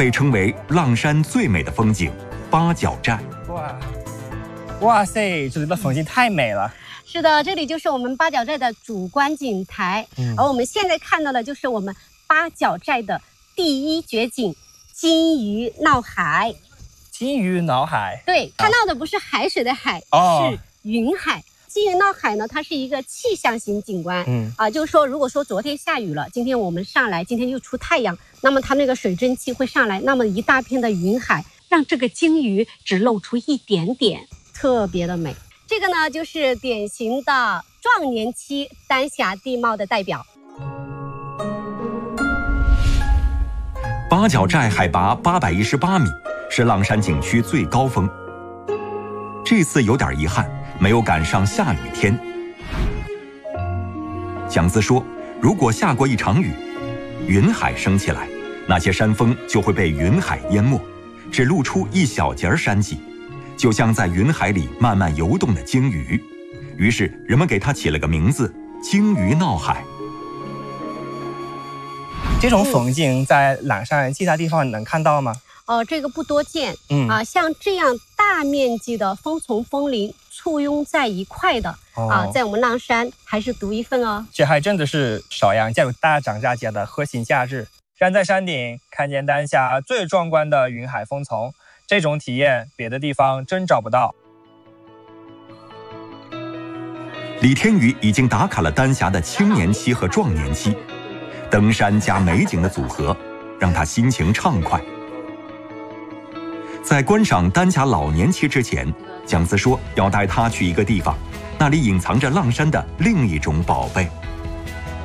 被称为阆山最美的风景八角寨。 哇塞，这里的风景太美了。 是的，这里就是我们八角寨的主观景台，而我们现在看到的就是我们八角寨的第一绝景——金鱼闹海。 金鱼闹海， 对，看到的不是海水的海，是云海。金鱼闹海呢，它是一个气象型景观，就是说，如果说昨天下雨了，今天我们上来，今天又出太阳，那么它那个水蒸气会上来，那么一大片的云海，让这个鲸鱼只露出一点点，特别的美。这个呢，就是典型的壮年期丹霞地貌的代表。 八角寨海拔818米，是阆山景区最高峰。这次有点遗憾，没有赶上下雨天。蒋子说，如果下过一场雨，云海升起来，那些山峰就会被云海淹没，只露出一小截山脊，就像在云海里慢慢游动的鲸鱼。于是人们给它起了个名字——鲸鱼闹海。 这种风景在阆山其他地方能看到吗？ 这个不多见。像这样大面积的枫丛枫林簇拥在一块的在我们阆山还是独一份哦。 这还真的是邵阳加入大涨价节的核心价值。站在山顶，看见丹霞最壮观的云海峰丛，这种体验别的地方真找不到。 李天宇已经打卡了丹霞的青年期和壮年期，登山加美景的组合让他心情畅快。在观赏丹霞老年期之前，蒋子说要带他去一个地方，那里隐藏着阆山的另一种宝贝。